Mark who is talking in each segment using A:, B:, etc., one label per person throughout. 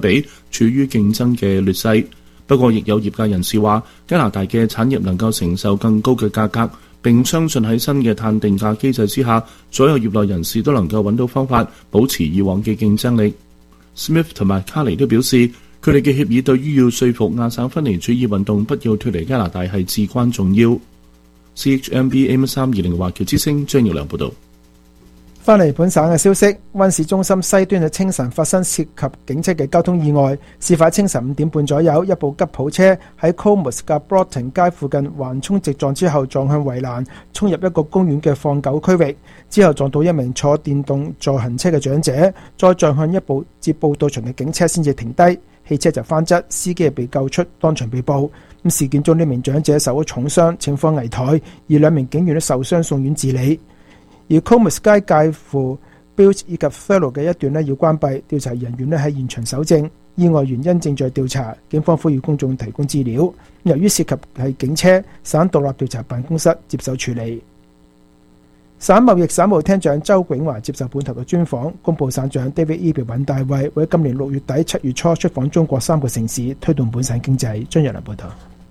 A: 比處於競爭嘅劣勢。不過，亦有業界人士話，加拿大嘅產業能夠承受更高嘅價格，並相信喺新嘅碳定價機制之下，所有業內人士都能夠揾到方法保持以往嘅競爭力。Smith 同埋卡尼都表示，佢哋嘅協議對於要說服亞省分離主義運動不要脫離加拿大係至關重要。CHMB AM320 華僑之聲張耀良報導。
B: 返嚟本省嘅消息，溫市中心西端嘅清晨發生涉及警車嘅交通意外。事發清晨5點半左右，一部吉普車喺 Comus 嘅 Broughton 街附近橫衝直撞之後撞向圍欄，衝入一個公園嘅放狗區域，之後撞到一名坐電動助行車嘅長者，再撞向一部接報到場嘅警車先至停低，汽車就翻側，司機被救出，當場被捕。事件中呢名長者受咗重傷，情況危殆，而2名警員都受傷送院治理。而 Comus 街介乎 Built 以及 Thurlow 嘅一段要關閉，調查人員喺現場搜證，意外原因正在調查，警方呼籲公眾提供資料。由於涉及係警車，省獨立調查辦公室接手處理。省貿易省務廳長周永華接受本台嘅專訪，公布省長 David Eby 尹大衛會喺今年6月底7月初出訪中國3個城市，推動本省經濟。張若良報道。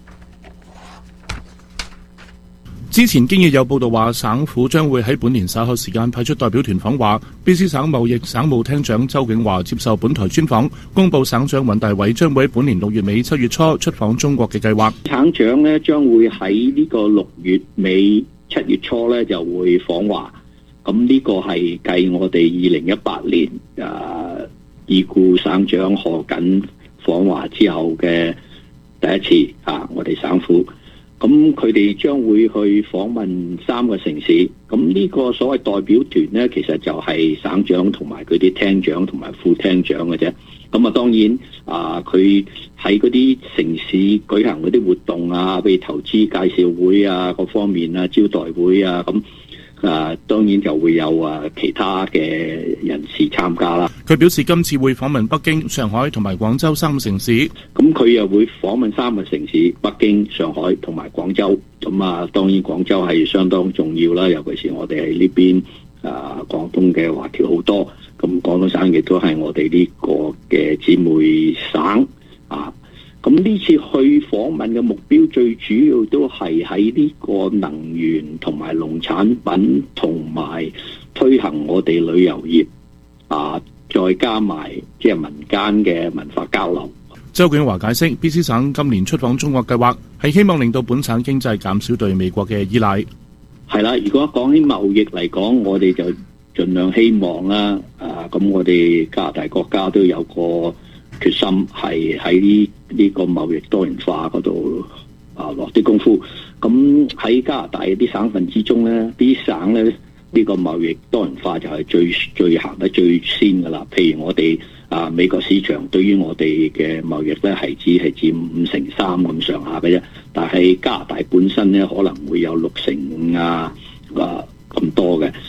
A: 之前經已有報道話，省府將會喺本年稍後時間派出代表團訪華。BC 省貿易省務廳長周永華接受本台專訪，公布省長尹大偉將會喺本年6月尾7月初出訪中國嘅計劃。
C: 省長呢將會喺呢個6月尾7月初呢就會訪華。咁呢個係繼我哋2018年已故省長賀錦訪華之後嘅第一次我哋省府。咁佢哋將會去訪問3個城市，咁呢個所謂代表團呢，其實就係省長同埋佢啲廳長同埋副廳長嘅啫。咁當然佢喺嗰啲城市舉行嗰啲活動譬如投資介紹會各方面招待會咁。當然就會有其他嘅人士參加啦。
A: 佢表示今次會訪問北京、上海同埋廣州3個城市。
C: 咁佢又會訪問3個城市：北京、上海同埋廣州。咁當然廣州係相當重要啦，尤其是我哋喺呢邊廣東嘅華僑好多。咁廣東省亦都係我哋呢個嘅姊妹省咁呢次去訪問嘅目標最主要都係喺呢個能源同埋農產品同埋推行我哋旅遊業再加埋即係民間嘅文化交流。
A: 周永華解釋 BC 省今年出訪中國計劃係希望令到本省經濟減少對美國嘅依賴。
C: 係啦，如果講起貿易嚟講，我哋就盡量希望啦咁我哋加拿大國家都有個決心係喺呢個貿易多元化嗰度落啲功夫。咁喺加拿大啲省份之中咧，啲省咧呢個貿易多元化就係最行得最先噶啦。譬如我哋美國市場對於我哋嘅貿易咧係只係佔5/3咁上下嘅啫，但係加拿大本身咧可能會有6/5咁多嘅。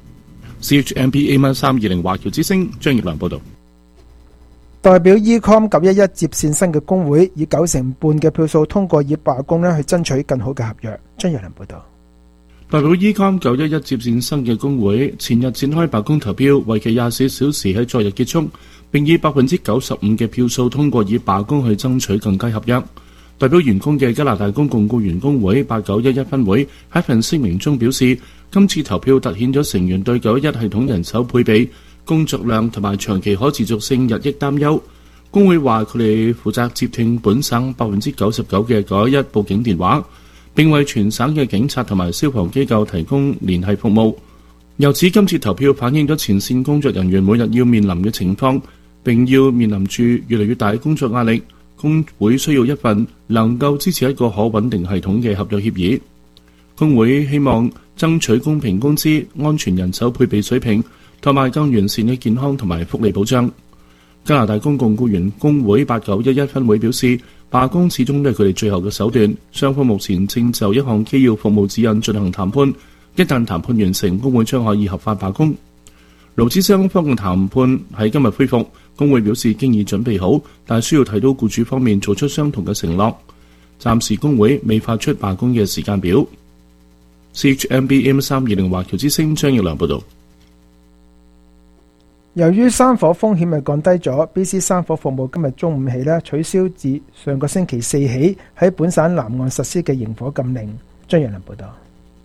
A: CHMB AM320 華僑之聲張業良報道。
B: 代表 Ecom 911接線生嘅工會以90%嘅票數通過以罷工去爭取更好嘅合約。張若良報道。
A: 代表 Ecom 911接線生嘅工會前日展開罷工投票，為期24小時喺昨日結束，並以95%嘅票數通過以罷工去爭取更佳合約。代表員工嘅加拿大公共僱員工會8911分會喺份聲明中表示，今次投票凸顯咗成員對911系統人手配備、工作量同埋長期可持續性日益擔憂。工會話佢哋負責接聽本省99%嘅911報警電話，並為全省嘅警察同埋消防機構提供聯繫服務。由此今次投票反映咗前線工作人員每日要面臨嘅情況，並要面臨住越嚟越大嘅工作壓力。工會需要一份能夠支持一個可穩定系統嘅合約協議。工會希望爭取公平工資、安全人手配備水平同埋更完善嘅健康同埋福利保障。加拿大公共僱員工會8911分會表示，罷工始終都係佢哋最後嘅手段。雙方目前正就一項機要服務指引進行談判，一旦談判完成，工會將可以合法罷工。勞資雙方嘅談判喺今日恢復，工會表示經已準備好，但需要睇到僱主方面做出相同嘅承諾。暫時工會未發出罷工嘅時間表。CHMB AM320 華僑之聲張耀良報道。
B: 由於山火風險係降低咗，BC 山火服務今日中午起取消自上個星期四起喺本省南岸實施嘅營火禁令。張陽林報道。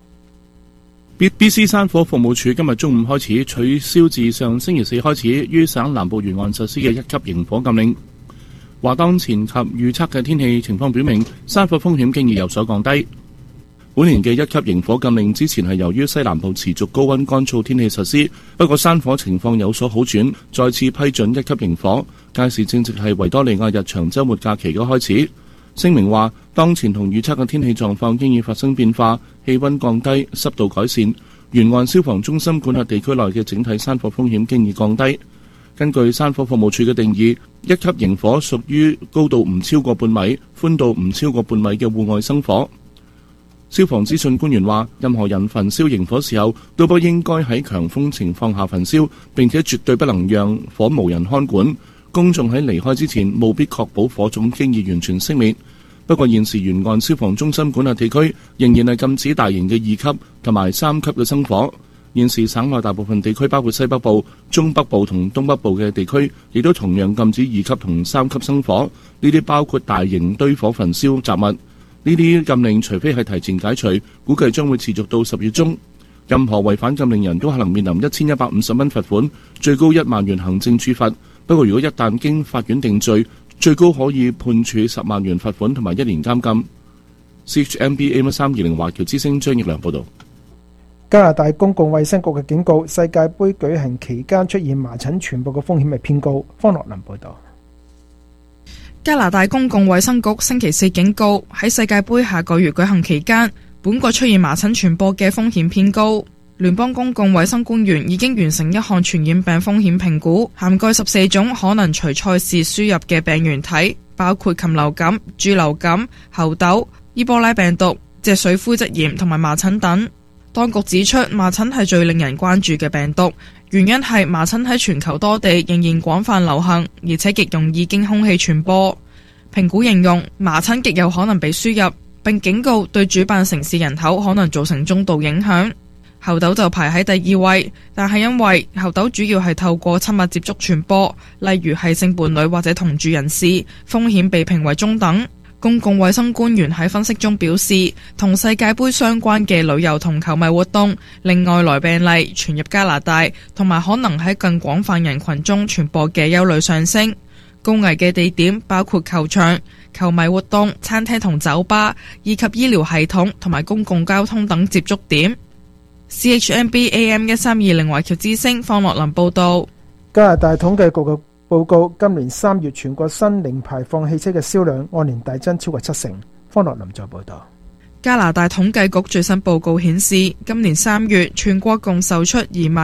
A: BC 山火服務處今日中午開始取消自上星期四開始於省南部沿岸實施嘅1級營火禁令。話當前及預測嘅天氣情況表明，山火風險經已有所降低。本年嘅1級營火禁令之前係由於西南部持續高溫乾燥天氣實施，不過山火情況有所好轉，再次批准1級營火。屆時正值係維多利亞日長週末假期嘅開始。聲明話，當前同預測嘅天氣狀況經已發生變化，氣溫降低，濕度改善，沿岸消防中心管轄地區內嘅整體山火風險經已降低。根據山火服務處嘅定義，1級營火屬於高度唔超過半米、寬度唔超過半米嘅戶外生火。消防資訊官員話，任何人焚燒營火時候都不應該喺強風情況下焚燒，並且絕對不能讓火無人看管。公眾喺離開之前務必確保火種經已完全熄滅。不過現時沿岸消防中心管轄地區仍然係禁止大型嘅2級同埋3級嘅生火。現時省內大部分地區，包括西北部、中北部同東北部嘅地區，亦都同樣禁止2級同3級生火。呢啲包括大型堆火焚燒雜物。呢啲禁令除非係提前解除，估計將會持續到10月中。任何違反禁令人都可能面臨1150蚊罰款，最高1萬元行政處罰。不過如果一旦經法院定罪，最高可以判處10萬元罰款同埋1年監禁。CHMB AM320華僑之聲張奕良報導。
B: 加拿大公共衛生局嘅警告，世界盃舉行期間出現麻疹傳播嘅風險係偏高。方樂林報導。
D: 加拿大公共衛生局星期四警告，喺世界盃下個月舉行期間，本國出現麻疹傳播嘅風險偏高。聯邦公共衛生官員已經完成一項傳染病風險評估，涵蓋14種可能隨賽事輸入嘅病原體，包括禽流感、豬流感、猴痘、伊波拉病毒、脊髓灰質炎同埋麻疹等。當局指出，麻疹係最令人關注嘅病毒，原因係麻疹喺全球多地仍然廣泛流行，而且極容易經空氣傳播。評估形容麻疹極有可能被輸入，並警告對主辦城市人口可能造成中度影響。猴痘就排喺第2位，但係因為猴痘主要係透過親密接觸傳播，例如係性伴侶或者同住人士，風險被評為中等。公共衛生官員喺分析中表示，同世界盃相關嘅旅遊同球迷活動令外來病例傳入加拿大，同埋可能喺更廣泛人群中傳播嘅憂慮上升。高危嘅地點包括球場、球迷活動、餐廳同酒吧，以及醫療系統同埋公共交通等接觸點。CHMB AM1320華僑之聲方樂林報導。
B: 加拿大統計局嘅報告，今年3月全國新零排放汽車嘅銷量按年大增超過7成。方樂林再報導。
D: 加拿大統計局最新報告顯示，今年3月全國共售出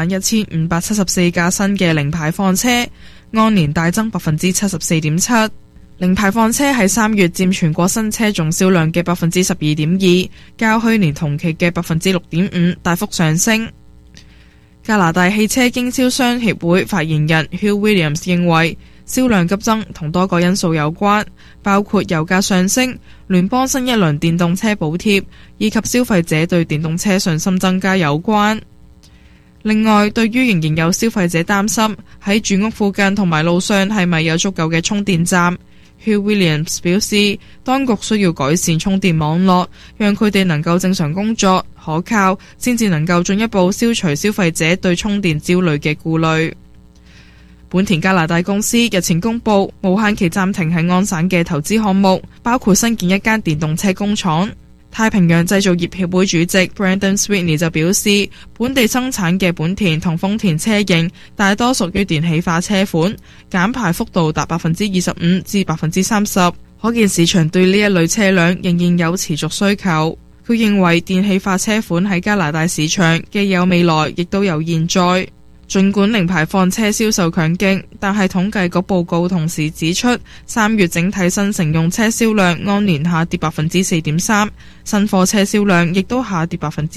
D: 21,574架新嘅零排放車，按年大增 74.7%。零排放車喺3月佔全國新車總銷量嘅 12.2%， 較去年同期嘅 6.5% 大幅上升。加拿大汽車經銷商協會發言人 Hugh Williams 認為，銷量急增同多個因素有關，包括油價上升、聯邦新一輪電動車補貼以及消費者對電動車信心增加有關。另外，對於仍然有消費者擔心喺住屋附近同埋路上係咪有足夠嘅充電站， Hugh Williams 表示，當局需要改善充電網絡，讓佢哋能夠正常工作、可靠，先至能夠進一步消除消費者對充電焦慮嘅顧慮。本田加拿大公司日前公布無限期暫停喺安省嘅投資項目，包括新建一間電動車工廠。太平洋製造業協會主席 Brandon Sweeney 就表示，本地生產嘅本田同豐田車型大多屬於電氣化車款，減排幅度達 25% 至 30%， 可見市場對呢一類車輛仍然有持續需求。佢認為電氣化車款喺加拿大市場既有未來，亦都有現在。儘管零排放車銷售強勁，但係統計局報告同時指出，3月整體新乘用車銷量按年下跌 4.3%， 新貨車銷量亦都下跌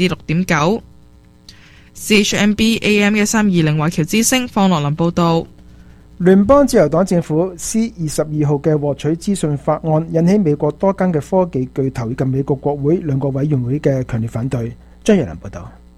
D: 6.9%。CHMB AM1320華僑之聲方樂林報導。
B: 聯邦自由黨政府 C22號嘅獲取資訊法案引起美國多間嘅科技巨頭以及美國國會兩個委員會嘅強烈反對。張若林報導。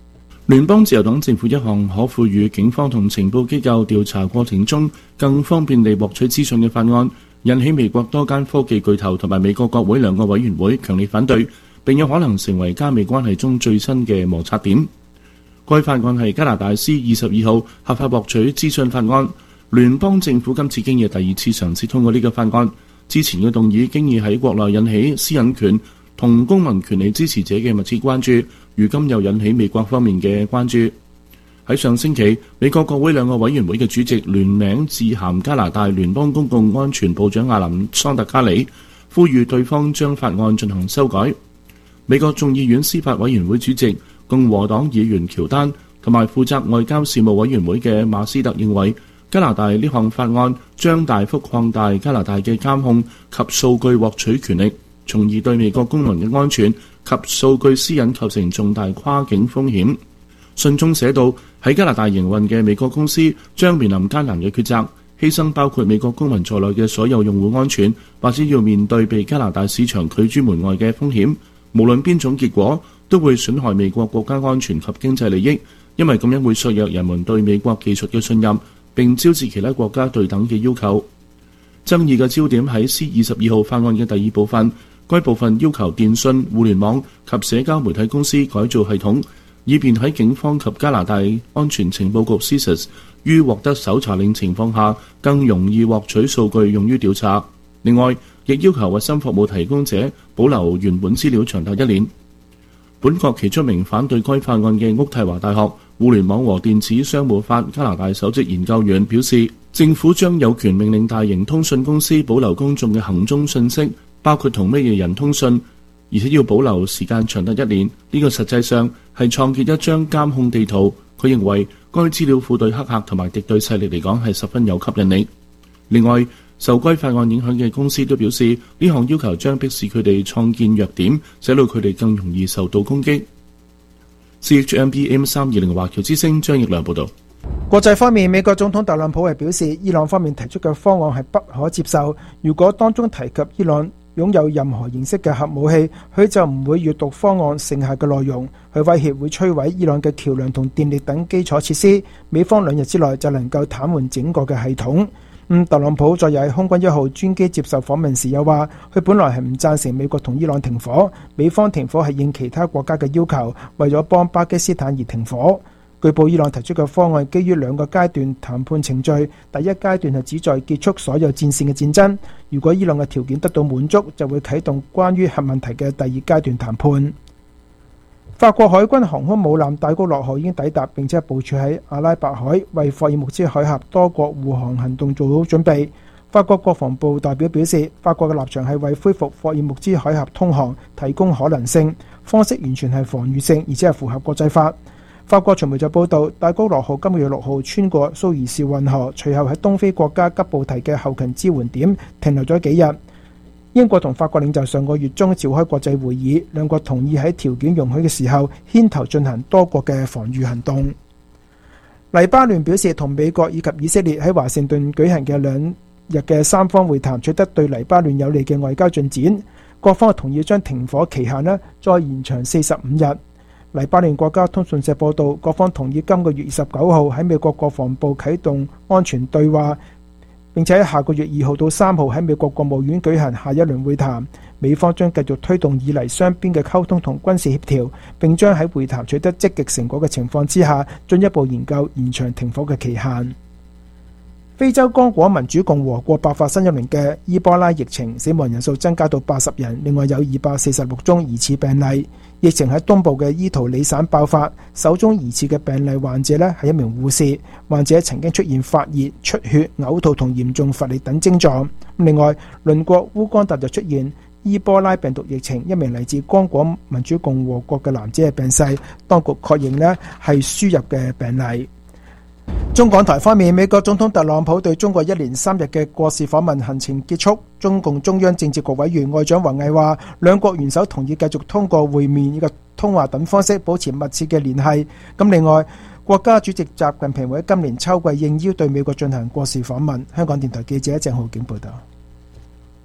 A: 聯邦自由黨政府一項可賦予警方同情報機構調查過程中更方便地獲取資訊嘅法案，引起美國多間科技巨頭同埋美國國會兩個委員會強烈反對，並有可能成為加美關係中最新嘅摩擦點。該法案係加拿大 C22號合法獲取資訊法案。聯邦政府今次經已第二次嘗試通過呢個法案，之前嘅動議經已喺國內引起私隱權同公民權利支持者嘅密切關注，如今又引起美國方面嘅關注。喺上星期，美國國會兩個委員會嘅主席聯名致函加拿大聯邦公共安全部長亞林桑特卡里，呼籲對方將法案進行修改。美國眾議院司法委員會主席共和黨議員喬丹同埋負責外交事務委員會嘅馬斯特認為，加拿大呢項法案將大幅擴大加拿大嘅監控及數據獲取權力，從而對美國公民嘅安全及數據私隱構成重大跨境風險。信中寫道，喺加拿大營運嘅美國公司將面臨艱難嘅抉擇，犧牲包括美國公民在內嘅所有用戶安全，或者要面對被加拿大市場拒諸門外嘅風險。無論邊種結果，都會損害美國國家安全及經濟利益，因為咁樣會削弱人們對美國技術嘅信任，並招致其他國家對等嘅要求。爭議嘅焦點喺 C22號法案嘅第二部分，該部分要求電訊、互聯網及社交媒體公司改造系統，以便喺警方及加拿大安全情報局 CSIS 於獲得搜查令情況下，更容易獲取數據用於調查。另外，亦要求核心服務提供者保留原本資料長達1年。本國其中一名反對該法案嘅渥太華大學互聯網和電子商務法加拿大首席研究員表示，政府將有權命令大型通訊公司保留公眾嘅行蹤信息，包括同乜嘢人通訊，而且要保留時間長達1年。呢個實際上係創建一張監控地圖。佢認為該資料庫對黑客同埋敵對勢力嚟講係十分有吸引力。另外，受該法案影響嘅公司都表示，呢項要求將迫使佢哋創建弱點，使到佢哋更容易受到攻擊。CHMB AM320 華僑之聲張奕良報導。
B: 國際方面，美國總統特朗普係表示，伊朗方面提出嘅方案係不可接受。如果當中提及伊朗擁有任何形式嘅核武器，佢就唔會閱讀方案剩下嘅內容。佢威脅會摧毀伊朗嘅橋梁同電力等基礎設施，美方2日之內就能夠癱瘓整個嘅系統。特朗普昨日喺空軍1號專機接受訪問時又話，佢本來係唔贊成美國同伊朗停火，美方停火係應其他國家嘅要求，為咗幫巴基斯坦而停火。據報伊朗提出嘅方案基於2個階段談判程序，第一階段係旨在結束所有戰線嘅戰爭，如果伊朗嘅條件得到滿足，就會啟動關於核問題嘅第二階段談判。法國海軍航空母艦戴高樂號已經抵達，並且部署喺阿拉伯海，為霍爾木茲海峽多國護航行動做好準備。法國國防部代表表示，法國嘅立場係為恢復霍爾木茲海峽通航提供可能性，方式完全係防禦性，而且係符合國際法。法國傳媒就報道，戴高樂號今個月6號穿過蘇伊士運河，隨後喺東非國家吉布提嘅後勤支援點停留咗幾日。英國同法國領袖上個月中召開國際會議，兩國同意喺條件容許嘅時候牽頭進行多國嘅防禦行動。黎巴嫩表示，同美國以及以色列喺華盛頓舉行嘅2日嘅三方會談取得對黎巴嫩有利嘅外交進展，各方同意將停火期限再延長45日。黎巴嫩國家通訊社報道，各方同意今個月29號喺美國國防部啟動安全對話，並且喺下個月2號到3號喺美國國務院舉行下一輪會談。美方將繼續推動以嚟雙邊嘅溝通同軍事協調，並將喺會談取得積極成果嘅情況之下，進一步研究延長停火嘅期限。非洲剛果民主共和國爆發新一輪嘅伊波拉疫情，死亡人數增加到80人，另外有246宗疑似病例。疫情喺東部嘅伊圖里省爆發，首宗疑似嘅病例患者係一名護士，患者曾經出現發熱、出血、嘔吐同嚴重乏力等症狀。另外，鄰國烏干達就出現伊波拉病毒疫情，一名嚟自剛果民主共和國嘅男子係病逝，當局確認係輸入嘅病例。中港台方面，美國總統特朗普對中國1連3日嘅國事訪問行程結束。中共中央政治局委員外長王毅話，兩國元首同意繼續通過會面以及通話等方式保持密切嘅聯繫。另外，國家主席習近平會喺今年秋季應邀對美國進行國事訪問。香港電台記者鄭浩景報道。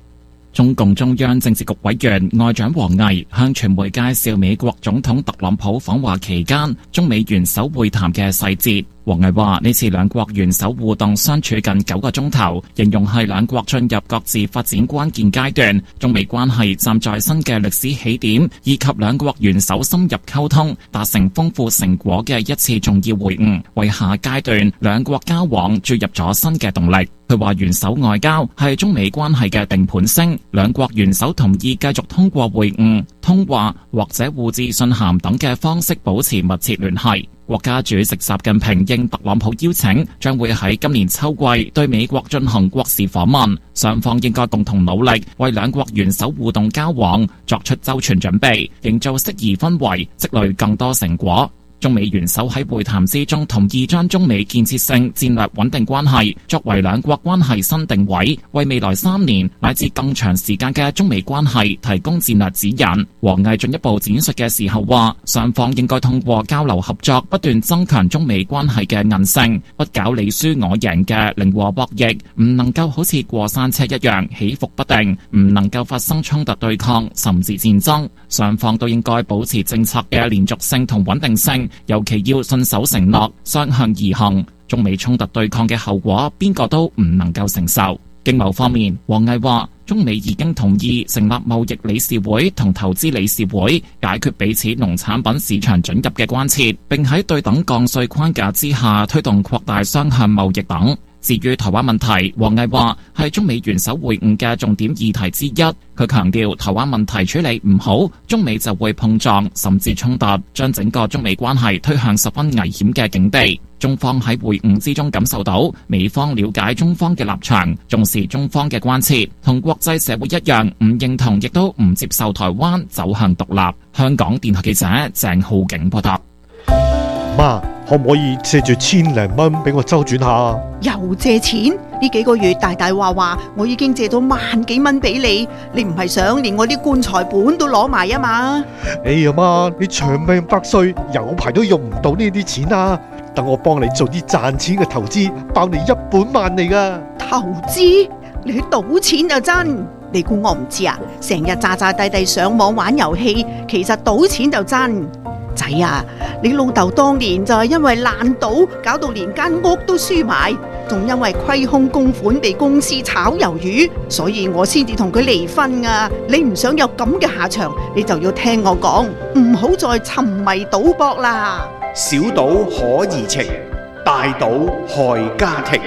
E: 中共中央政治局委員外長王毅向傳媒介紹美國總統特朗普訪華期間中美元首會談嘅細節。王毅話：呢次兩國元首互動相處近9個鐘頭，形容係兩國進入各自發展關鍵階段，中美關係站在新嘅歷史起點，以及兩國元首深入溝通，達成豐富成果嘅一次重要會晤，為下階段兩國交往注入咗新嘅動力。佢話元首外交係中美關係嘅定盤星，兩國元首同意繼續通過會晤、通話或者互致信函等嘅方式保持密切聯繫。國家主席習近平應特朗普邀請，將會喺今年秋季對美國進行國事訪問，雙方應該共同努力，為兩國元首互動交往作出周全準備，營造適宜氛圍，積累更多成果。中美元首喺會談之中同意將中美建設性戰略穩定關係作為兩國關係新定位，為未來3年乃至更長時間嘅中美關係提供戰略指引。王毅進一步展述嘅時候話，雙方應該通過交流合作，不斷增強中美關係嘅韌性，不搞你輸我贏嘅零和博弈，唔能夠好似過山車一樣起伏不定，唔能夠發生衝突對抗甚至戰爭。雙方都應該保持政策嘅連續性同穩定性，尤其要信守承諾，相向而行。中美衝突對抗嘅後果，邊個都唔能夠承受。經貿方面，王毅話，中美已經同意成立貿易理事會同投資理事會，解決彼此農產品市場准入嘅關切，並喺對等降稅框架之下推動擴大雙向貿易等。至於台灣問題，王毅話係中美元首會晤嘅重點議題之一。佢強調，台灣問題處理唔好，中美就會碰撞甚至衝突，將整個中美關係推向十分危險嘅境地。中方喺會晤之中感受到美方了解中方嘅立場，重視中方嘅關切，同國際社會一樣，唔認同亦都唔接受台灣走向獨立。香港電台記者鄭浩景報道。
F: 媽，可唔可以借住1,000零蚊俾我周轉下？
G: 又借錢？呢幾個月大大話我已經借咗萬幾蚊俾你，你唔係想連我啲棺材本都攞埋啊嘛？
F: 哎呀媽，你長命百歲，有排都用唔到呢啲錢啊！等我幫你做啲賺錢嘅投資，包你一本萬利噶。
G: 投資？你去賭錢就真？你估我唔知啊？成日詐詐諦諦上網玩遊戲，其實賭錢就真。仔啊，你老豆當年就係因為爛賭，搞到連間屋都輸埋，仲因為虧空公款被公司炒魷魚，所以我先至同佢離婚啊！你唔想有咁嘅下場，你就要聽我講，唔好再沉迷賭博啦。
H: 小賭可怡情，大賭害家庭。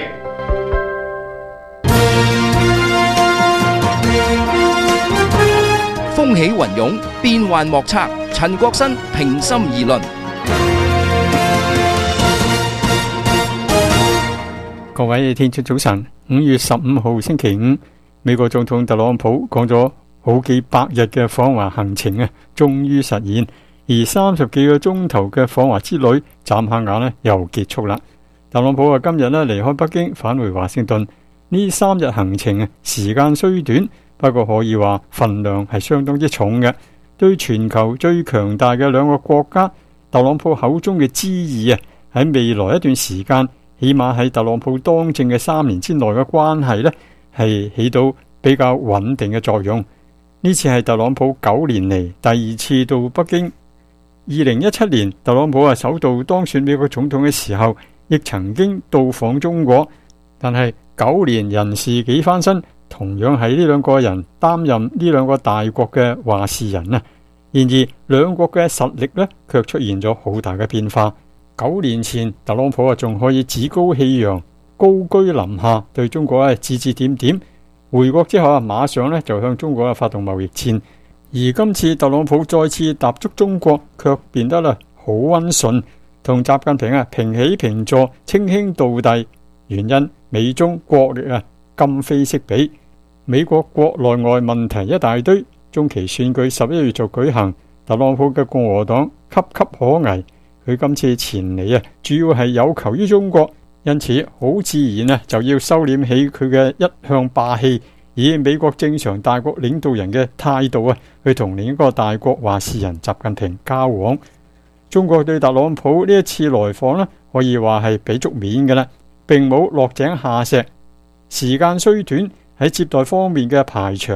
H: 風起雲湧，變幻莫測。陳國新平心而論。
I: 各位聽眾早晨，5月15號星期五，美國總統特朗普講咗好幾百日嘅訪華行程啊，終於實現。而30幾個鐘頭嘅訪華之旅，眨下眼呢又結束啦。特朗普話今日呢離開北京返回華盛頓，呢3日行程啊，時間雖短，不過可以話份量係相當之重嘅。對全球最強大嘅2個國家，特朗普口中嘅知意啊，喺未來一段時間，起碼喺特朗普當政嘅3年之內嘅關係呢，係起到比較穩定嘅作用。呢次係特朗普9年嚟第2次到北京。2017年特朗普首度當選美國總統嘅時候，亦曾經到訪中國，但係9年人事幾翻身，同樣係呢2個人擔任呢2個大國嘅話事人啊。然而兩國嘅實力呢，卻出現咗好大嘅變化。9年前特朗普仲可以趾高氣揚、高居臨下，對中國指指點點。回國之後馬上就向中國發動貿易戰。而今次特朗普再次踏足中國，卻變得好溫順，同習近平平起平坐、稱兄道弟。原因美中國力今非昔比，美國國內外問題一大堆。中期選舉11月就舉行，特朗普嘅共和黨岌岌可危。佢今次前嚟主要係有求於中國，因此好自然就要收斂起佢嘅一向霸氣，以美國正常大國領導人嘅態度去同另一個大國話事人習近平交往。中國對特朗普呢一次來訪可以話係俾足面嘅啦，並冇落井下石。時間雖短，喺接待方面嘅排場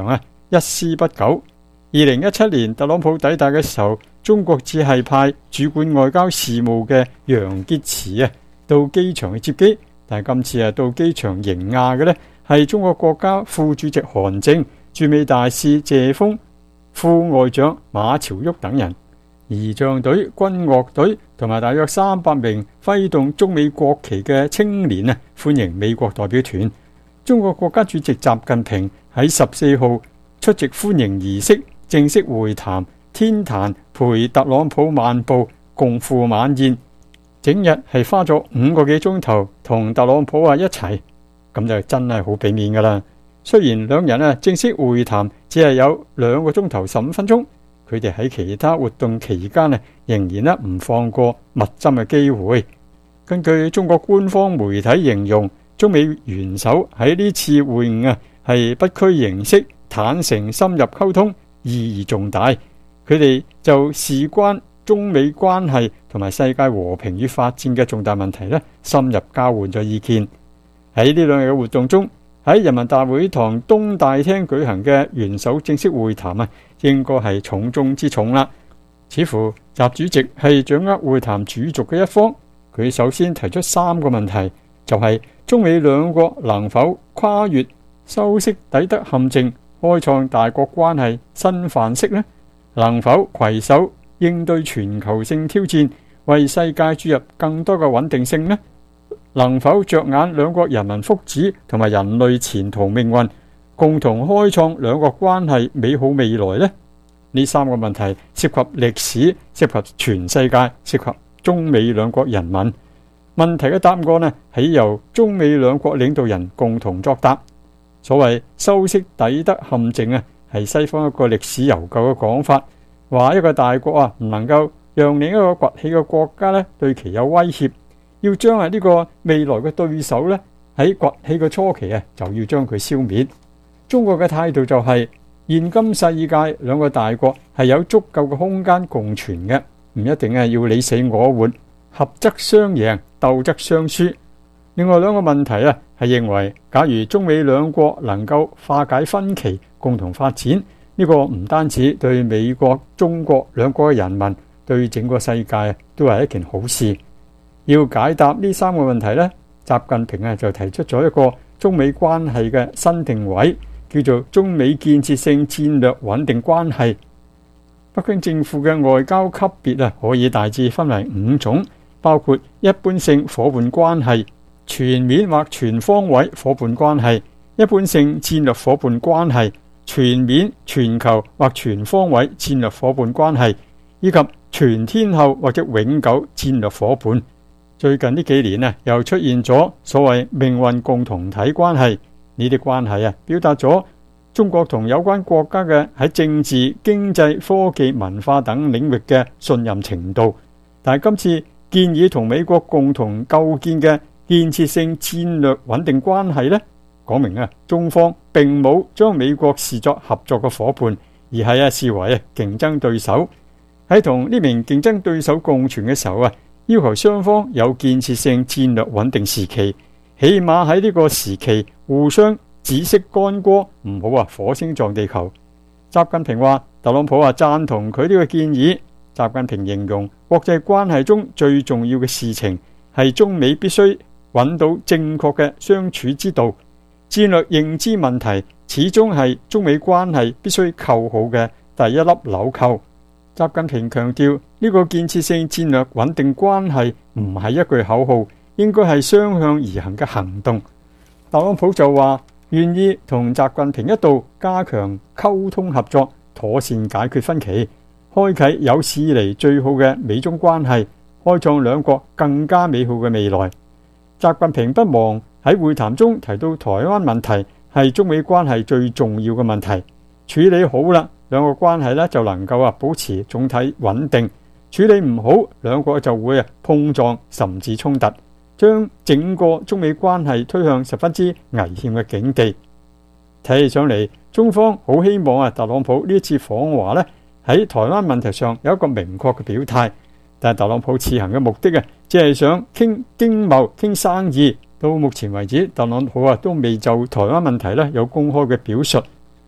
I: 一絲不苟。2017年特朗普抵達嘅時候，中國只係派主管外交事務嘅楊潔篪到機場去接機，但係今次到機場迎亞嘅呢係中國國家副主席韓正、駐美大使謝鋒、副外長馬朝旭等人。儀仗隊、軍樂隊同埋大約300名揮動中美國旗嘅青年歡迎美國代表團。中國國家主席習近平喺14號出席歡迎儀式，正式會談，天壇陪特朗普漫步，共赴晚宴。整日係花咗5個幾鐘頭同特朗普一齊，咁就真係好俾面噶啦。雖然兩人正式會談只係有2個鐘頭15分鐘，佢哋喺其他活動期間仍然唔放過密針嘅機會。根據中國官方媒體形容，中美元首喺呢次會晤係不拘形式、坦誠深入溝通，意義重大。佢哋就事關中美關係同埋世界和平與發展嘅重大問題深入交換咗意見。喺呢2日嘅活動中，喺人民大會堂東大廳舉行嘅元首正式會談應該係重中之重啦。似乎習主席係掌握會談主軸嘅一方，佢首先提出3個問題，就係中美兩國能否跨越修昔底德陷阱，開創大國關係新範式呢？能否攜手應對全球性挑戰，為世界注入更多嘅穩定性呢？能否着眼兩國人民福祉同埋人類前途命運，共同開創兩國關係美好未來呢？呢3個問題涉及歷史，涉及全世界，涉及中美兩國人民。問題嘅答案係由中美兩國領導人共同作答。所謂修昔底德陷阱係西方一個歷史悠久嘅講法，話一個大國唔能夠讓另一個崛起嘅國家對其有威脅，要將呢個未來嘅對手喺崛起嘅初期就要將佢消滅。中國嘅態度就係現今世界兩個大國係有足夠嘅空間共存嘅，唔一定要你死我活，合則雙贏，鬥則雙輸。另外2個問題係認為，假如中美兩國能夠化解分歧，共同發展，呢個唔單止對美國、中國兩國嘅人民，對整個世界都係一件好事。要解答呢3個問題習近平就提出咗一個中美關係嘅新定位，叫做中美建設性戰略穩定關係。北京政府嘅外交級別可以大致分為5種，包括一般性夥伴關係、全面或全方位夥伴關係、一般性戰略夥伴關係、全面、全球或全方位戰略夥伴關係，以及全天候或者永久戰略夥伴。最近呢幾年又出現咗所謂命運共同體關係，呢啲關係表達咗中國同有關國家嘅喺政治、經濟、科技、文化等領域嘅信任程度。但係今次建議同美國共同構建嘅建設性戰略穩定關係講明中方並冇將美國視作合作嘅伙伴，而係視為競爭對手。喺同呢名競爭對手共存嘅時候要求雙方有建設性戰略穩定時期，起碼喺呢個時期互相止息干戈，唔好火星撞地球。習近平話，特朗普贊同佢呢個建議。習近平形容國際關係中最重要嘅事情係中美必須揾到正確嘅相處之道。戰略認知問題始終係中美關係必須扣好嘅第一粒紐扣。習近平強調，呢個建設性戰略穩定關係唔係一句口號，應該係雙向而行嘅行動。特朗普就話願意同習近平一道加強溝通合作，妥善解決分歧，開啟有史以嚟最好嘅美中關係，開創兩國更加美好嘅未來。習近平不忘喺會談中提到台灣問題係中美關係最重要嘅問題，處理好啦，兩個關係就能夠保持總體穩定；處理唔好，兩國就會碰撞甚至衝突，將整個中美關係推向十分之危險嘅境地。睇起上嚟，中方好希望特朗普呢一次訪華喺台灣問題上有一個明確嘅表態，但係特朗普此行嘅目的只係想傾經貿、傾生意。到目前為止，特朗普都未就台灣問題有公開嘅表述。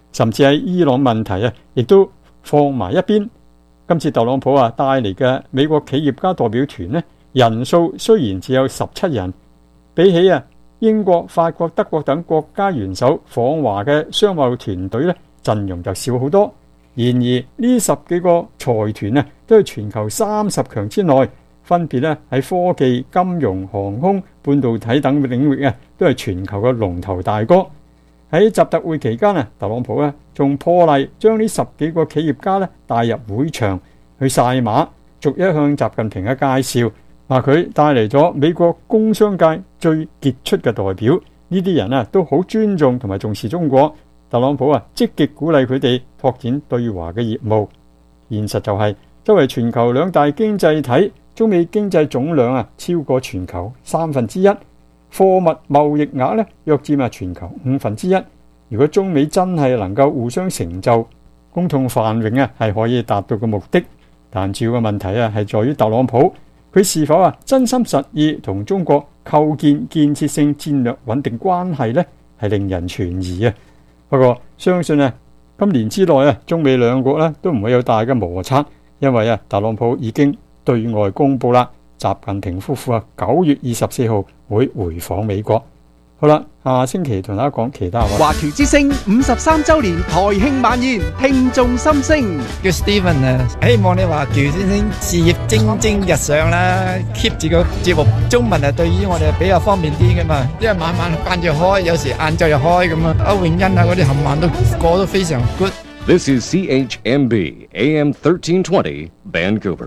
I: 甚至喺伊朗問題啊，亦都放埋一邊。今次特朗普帶嚟嘅美國企業家代表團呢，人數雖然只有17人，比起英國、法國、德國等國家元首訪華嘅商貿團隊呢，陣容就少好多。然而呢10幾個財團呢，都係全球30強之內，分別呢喺科技、金融、航空、半導體等領域都係全球嘅龍頭大哥。喺習特會期間特朗普仲破例將呢10幾個企業家帶入會場去曬馬，逐一向習近平介紹，話佢帶嚟咗美國工商界最傑出嘅代表。呢啲人都好尊重同埋重視中國。特朗普積極鼓勵佢哋拓展對華嘅業務。現實就係作為全球2大經濟體，中美經濟總量超過全球1/3，貨物貿易額約佔全球1/5。如果中美真係能夠互相成就，共同繁榮係可以達到嘅目的。但主要嘅問題係在於特朗普佢是否真心實意同中國構建建設性戰略穩定關係呢，係令人存疑。不過相信今年之內中美兩國都唔會有大嘅摩擦，因為特朗普已經對外公佈啦，習近平夫婦9月24號會回訪美國。好啦，下星期同大家講其他話。
H: 華僑之聲53週年台慶晚宴，聽眾心聲。
J: 叫 Steven 啊，希望你華僑先生事業蒸蒸日上啦 ，keep 住個節目。中文對於我哋比較方便啲噶嘛，因為晚晚慣住開，有時晏晝又開咁啊。歐永欣嗰啲冚唪唥都過得非常 good。
K: This is CHMB AM 1320 Vancouver。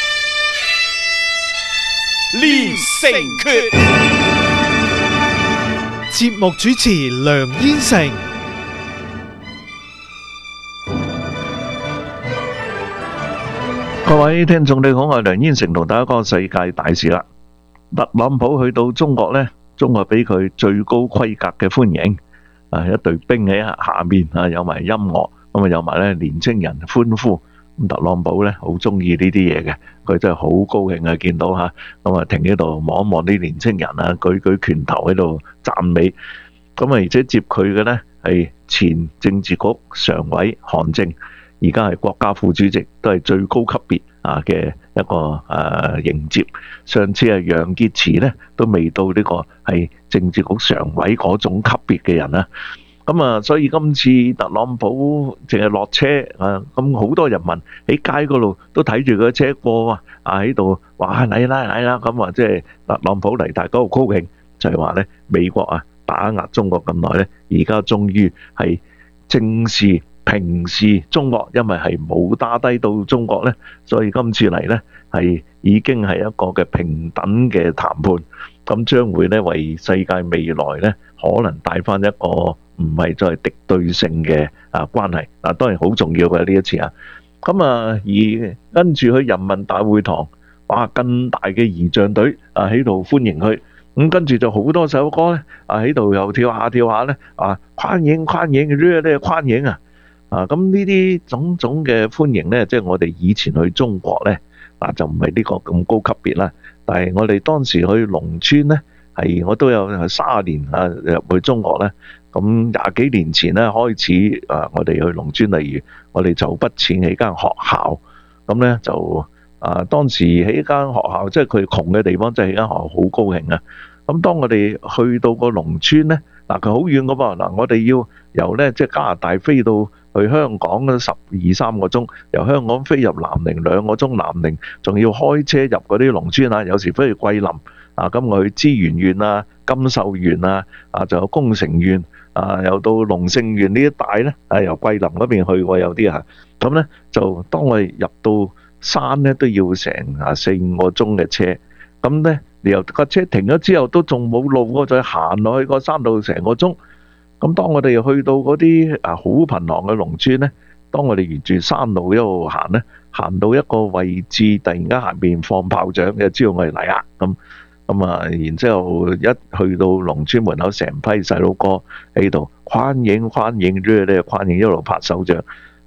H: 連城訣。節目主持梁燕成。
L: 各位聽眾你好，我係梁燕成，同大家講世界大事啦。特朗普去到中國呢，中國俾佢最高規格嘅歡迎，一隊兵喺下面有埋音樂，咁有埋年青人歡呼。咁特朗普呢好中意呢啲嘢嘅，佢真係好高興見到咁停喺度望一望啲年青人舉舉拳頭喺度讚美。咁而且接佢嘅呢係前政治局常委韓正，而家係國家副主席，都係最高級別嘅一個迎接。上次楊潔篪呢都未到呢個係政治局常委嗰種級別嘅人啦。咁所以今次特朗普淨係落車咁好多人民喺街嗰度都睇住佢車過喺度話嚟啦，咁即係特朗普嚟，大家好高興，就係話呢美國打壓中國咁耐呢，而家終於係正視平視中國，因為係冇打低到中國呢，所以今次嚟呢係已經係一個嘅平等嘅談判，咁將會呢為世界未來呢可能帶翻一個唔係再敵對性嘅關係，當然好重要嘅呢一次咁而跟住去人民大會堂，哇，更大嘅儀仗隊喺度歡迎佢，咁跟住就好多首歌咧喺度又跳下咧歡迎歡迎咁呢啲種種嘅歡迎咧，即係我哋以前去中國咧就唔係呢個咁高級別啦，但係我哋當時去農村咧係我都有30年入去中國咧。咁20幾年前咧開始我哋去農村，例如我哋籌筆錢起間學校，咁咧就當時起間學校，即係佢窮嘅地方，即係起間學校好高興啊！咁當我哋去到個農村咧，佢好遠噶噃，我哋要由咧即係加拿大飛到去香港12-13個鐘，由香港飛入南寧2個鐘，南寧仲要開車入嗰啲農村有時飛去桂林咁我去資源縣金秀縣仲有工程縣。又到龍勝縣呢一帶咧，由桂林嗰邊去過有啲咁咧就當我哋入到山咧都要成4-5個鐘嘅車，咁咧你由架車停咗之後都仲冇路，我再行落去個山路成個鐘。咁當我哋去到嗰啲好貧寒嘅農村咧，當我哋沿住山路一路行咧，行到一個位置，突然間下邊放炮仗，就知道我哋嚟啦咁。然之後一去到農村門口，成批細路哥喺度歡迎，熱烈歡迎，一路拍手掌。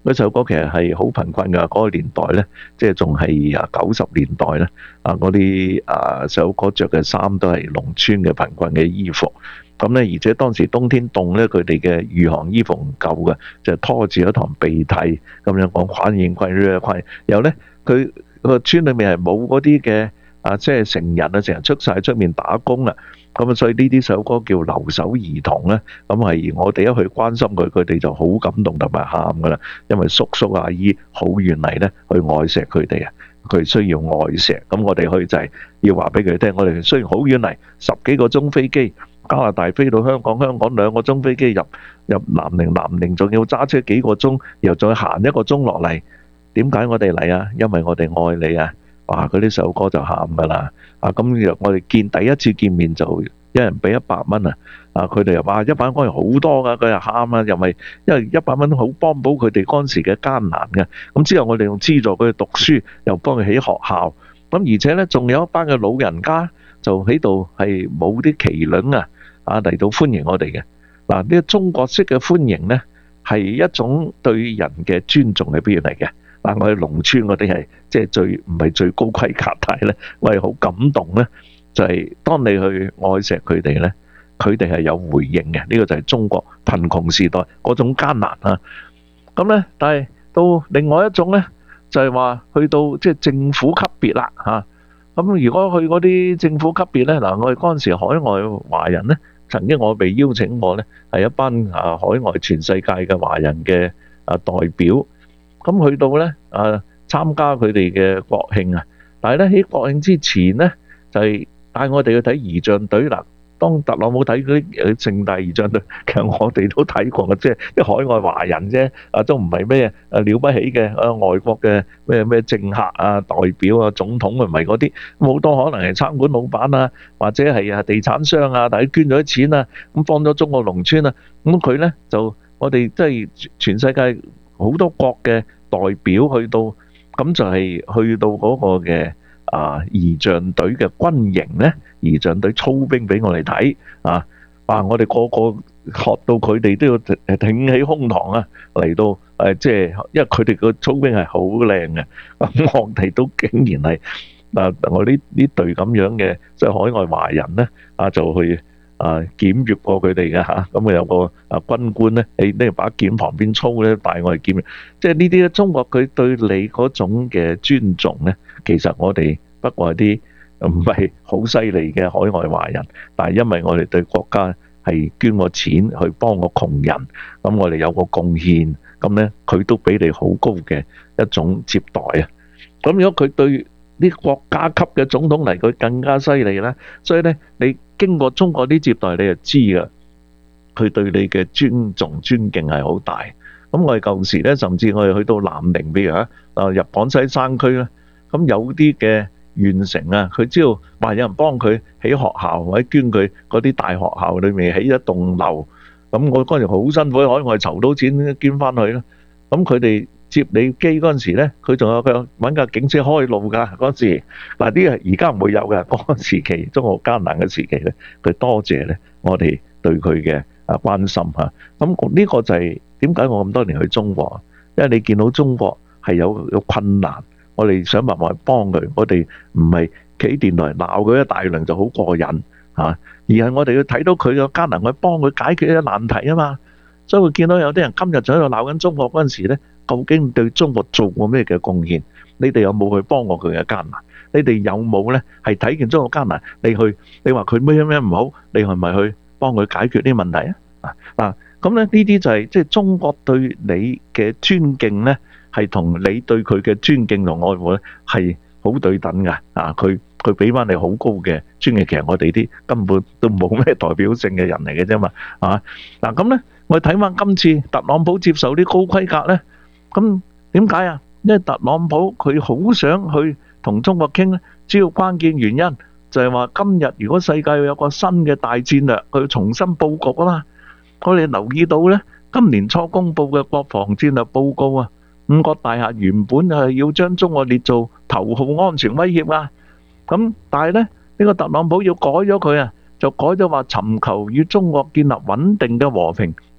L: 嗰首歌其實係好貧困㗎，嗰個年代咧，即係仲係90年代咧，嗰啲首歌着嘅衫都係農村嘅貧困嘅衣服。咁咧，而且當時冬天凍咧，佢哋嘅御寒衣服唔夠嘅，就拖住一堂鼻涕咁樣講款言貴咧貴。然後咧，佢個村裏面係冇嗰啲嘅即係成人成日出晒出面打工啦。咁所以呢啲首歌叫留守兒童咧，咁係我哋一去關心佢，佢哋就好感動同埋喊噶啦，因為叔叔阿姨好願嚟咧去愛錫佢哋啊，佢需要愛錫。咁我哋去就係要話俾佢聽，我哋雖然好遠嚟10幾個鐘飛機，加拿大飛到香港，香港2個鐘飛機入南寧，南寧仲要揸車幾個鐘，又再行1個鐘落嚟。點解我哋嚟啊？因為我哋愛你啊！哇！嗰啲首歌就喊噶啦。咁我哋第一次見面就一人俾100蚊啊！佢哋又話100蚊好多噶，佢又喊啊，因為100蚊好幫補佢哋嗰陣時嘅艱難嘅。咁之後我哋用資助佢哋讀書，又幫佢起學校。咁而且呢，仲有一班嘅老人家就喺度係冇啲旗鈴嚟到歡迎我哋嘅。嗱，呢個中國式嘅歡迎呢，係一種對人嘅尊重嘅表現嚟嘅。嗱，我哋農村嗰啲係即係唔係最高規格，但係咧，我係好感動咧，就係當你去愛錫佢哋咧，佢哋係有回應嘅。呢個就係中國貧窮時代嗰種艱難啊。咁咧，但係到另外一種咧，就係話去到即係政府級別啦嚇。咁如果去嗰啲政府級別咧，嗱，我哋嗰陣時海外華人咧，曾經我被邀請過咧，係一班海外全世界嘅華人嘅代表。咁去到咧參加佢哋嘅國慶啊，但係咧喺國慶之前咧就係帶我哋去睇儀仗隊嗱。當特朗普睇嗰啲盛大儀仗隊，其實我哋都睇過嘅，即係啲海外華人啫，都唔係咩了不起嘅外國嘅咩政客代表總統唔係嗰啲，好多可能係餐館老闆啊，或者係地產商啊，大家捐咗啲錢啊，咁幫咗中國農村啊，咁佢咧就我哋即係全世界好多國嘅代表去到，咁就係去到嗰個嘅儀仗隊嘅軍營咧，儀仗隊操兵俾我哋睇我哋個個學到佢哋都要挺起胸膛嚟到即係因為佢哋個操兵係好靚嘅，咁我哋都竟然係我呢隊咁樣嘅即係海外華人咧就去檢閱過佢哋嘅嚇，咁有個軍官咧喺呢把劍旁邊操咧，帶我哋檢閱，即係呢啲中國佢對你嗰種嘅尊重咧，其實我哋不過係啲唔係好犀利嘅海外華人，但係因為我哋對國家係捐個錢去幫個窮人，咁我哋有個貢獻，咁咧佢都俾你好高嘅一種接待啊！咁如果佢對啲國家級嘅總統嚟，佢更加犀利啦。所以咧，你經過中國啲接待，你就知噶，佢對你嘅尊重、尊敬係好大。咁我哋舊時咧，甚至我哋去到南寧，譬如入廣西山區咧，咁有啲嘅縣城啊，佢知道話有人幫佢起學校，或者捐佢嗰啲大學校裏面起一棟樓。咁我嗰陣好辛苦喺海外籌到錢捐翻去啦。咁佢哋接你機嗰陣時咧，佢仲有佢揾架警車開路㗎嗰時。嗱，啲係而家唔會有嘅。嗰個時期中國艱難嘅時期咧，佢多謝咧我哋對佢嘅關心嚇。咁呢個就係點解我咁多年去中國？因為你見到中國係有困難，我哋想辦法去幫佢。我哋唔係企喺電台鬧佢一大輪就好過癮嚇，而係我哋要睇到佢嘅艱難，去幫佢解決一啲難題啊嘛。所以會見到有啲人今日就喺度鬧緊中國嗰陣時咧，究竟對中國做過咩嘅貢獻？你哋有冇去幫過佢嘅艱難？你哋有冇咧係睇見中國艱難？你話佢咩唔好，你係咪去幫佢解決啲問題啊？咁咧呢啲就係即係中國對你嘅尊敬咧，係同你對佢嘅尊敬同愛護咧係好對等㗎。佢俾翻你好高嘅尊敬，其實我哋啲根本都冇咩代表性嘅人嚟嘅啫嘛。咁咧我哋睇翻今次特朗普接受啲高規格咧，咁點解啊？因為特朗普佢好想去同中國傾咧，主要關鍵原因就係話今日如果世界有個新嘅大戰略，佢重新佈局啊嘛。我哋留意到咧，今年初公佈嘅國防戰略報告啊，5角大廈原本係要將中國列做頭號安全威脅啊。咁但係咧呢個特朗普要改咗佢啊，就改咗話尋求與中國建立穩定嘅和平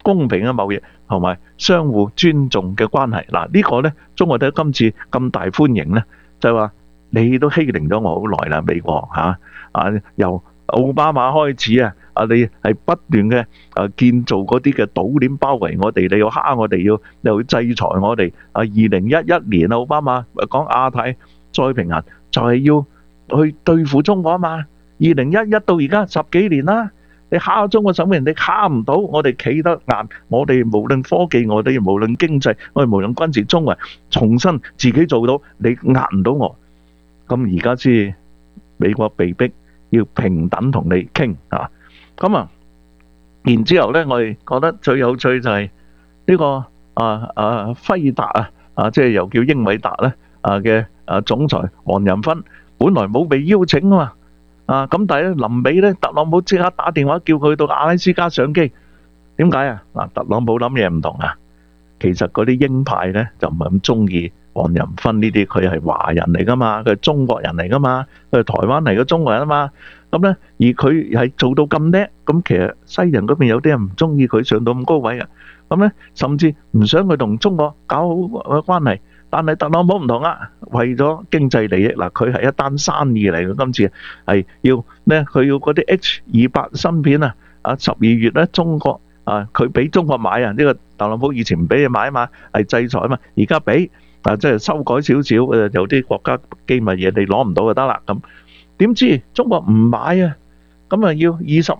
L: 公平嘅貿易同埋相互尊重嘅關係。嗱，呢個呢，中國對今次咁大歡迎呢，就係話你都欺凌咗我好耐啦，美國由奧巴馬開始你係不斷嘅建造嗰啲嘅島鏈包圍我哋，你要蝦我哋，又制裁我哋。2011年奧巴馬講亞太再平衡，就係要去對付中國啊嘛。2011到而家10幾年啦，你蝦中國什麼人？你蝦唔到，我哋企得硬。我哋無論科技，我哋無論經濟，我哋無論軍事，中國人重新自己做到，你壓唔到我。咁而家先美國被逼要平等同你傾啊！咁然之後咧，我哋覺得最有趣就係呢個輝達即係又叫英偉達咧嘅總裁黃仁勳，本來冇被邀請啊嘛，咁但係咧臨尾咧，特朗普即刻打電話叫佢到阿拉斯加上機。點解啊？嗱，特朗普諗嘢唔同啊，其實嗰啲鷹派咧就唔係咁中意黃仁勳呢啲，佢係華人嚟噶嘛，佢係中國人嚟噶嘛，佢係台灣嚟嘅中國人啊嘛。咁咧，而佢係做到咁叻，咁其實西人嗰邊有啲人唔中意佢上到咁高位啊。咁咧，甚至唔想佢同中國搞好嘅關係。但係特朗普唔同啊，為咗經濟利益嗱，佢係一單生意嚟嘅。今次係要咧，佢要嗰啲 H28芯片12月咧，中國佢俾中國買啊，呢個特朗普以前唔俾你買啊嘛，係制裁啊嘛，而家俾即係修改少少，有啲國家機密嘢你攞唔到就得啦。咁點知中國唔買啊？咁要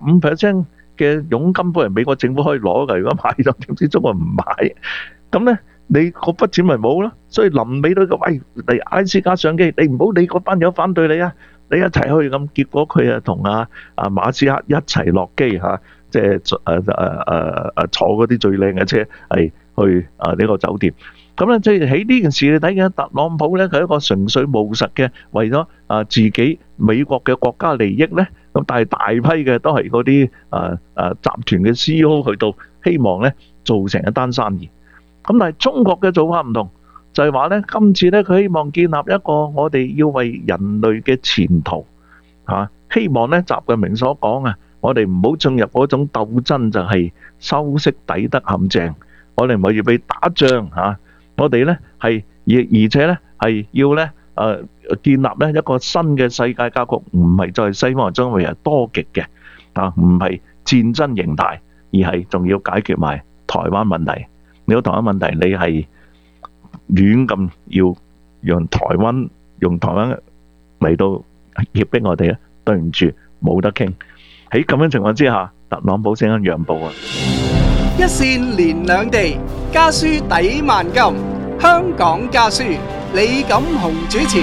L: 25% 嘅佣金本嚟美國政府可以攞㗎，如果買咗，點知中國唔買？咁咧你嗰筆錢咪冇咯？所以臨尾都喂嚟阿拉斯加上機，你唔好理嗰班友反對你啊，你一齊去咁。結果佢同阿馬斯克一齊落機即係坐嗰啲最靚嘅車係去呢個酒店。咁咧，即係喺呢件事你睇見特朗普咧，佢係一個純粹務實嘅，為咗自己美國嘅國家利益咧。咁但係大批嘅都係嗰啲集團嘅 CEO 去到希望咧做成一單生意。咁但係中國嘅做法唔同，就係話咧今次咧佢希望建立一個我哋要為人類嘅前途希望咧習近平所講我哋唔好進入嗰種鬥爭，就係修昔底德陷阱。我哋唔係要被打仗我哋咧係而且咧係要咧建立咧一個新嘅世界格局，唔係再西方將會係多極嘅唔係戰爭形態，而係仲要解決埋台灣問題。你個台灣問題，你係亂咁要用台灣嚟到脅迫我哋咧，對唔住，冇得傾。喺咁樣情況之下，特朗普先肯讓步啊！
M: 一線連兩地，家書抵萬金。香港家書，李錦雄主持。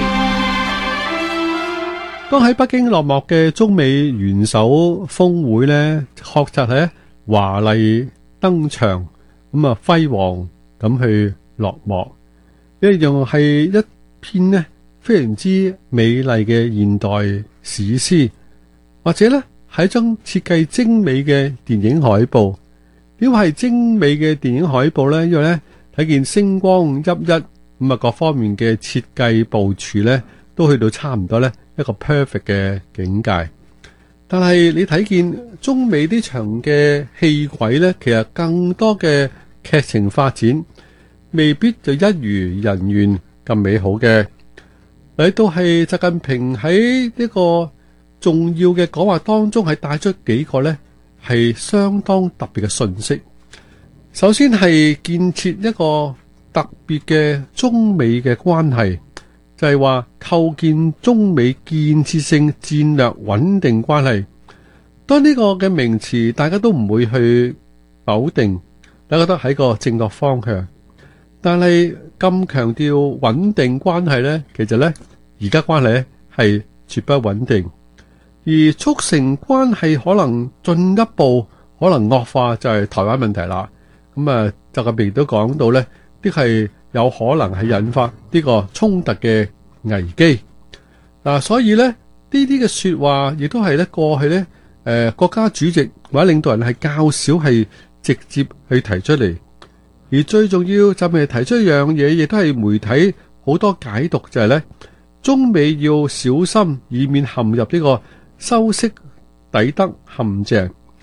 N: 剛喺北京落幕嘅中美元首峰會呢，確實係華麗登場，咁輝煌咁去落幕。呢樣係一篇呢非常之美麗嘅現代史詩，或者呢係一張設計精美嘅電影海報。點解係精美嘅電影海報呢？因為呢睇見星光熠熠，咁各方面嘅設計部署呢都去到差唔多呢一個 perfect 嘅境界。但係你睇見中美呢場嘅戲軌呢，其實更多嘅劇情發展未必就一如人願咁美好嘅。嚟到係習近平喺呢個重要嘅講話當中係帶出幾個呢係相當特別嘅信息。首先係建設一個特別嘅中美嘅關係，就係話構建中美建設性戰略穩定關係。當呢個嘅名詞大家都唔會去否定，大家覺得係個正確方向。但係咁強調穩定關係呢，其實呢而家關係呢係絕不穩定，而促成關係可能進一步可能惡化就係台灣問題啦。咁習近平都講到呢啲係有可能係引發呢個衝突嘅危機。所以呢啲嘅說話亦都係呢過去呢國家主席或者領導人係較少係直接去提出嚟。而最重要就係提出一樣嘢，亦都係媒體好多解讀，就係呢中美要小心，以免陷入呢個修昔底德陷阱。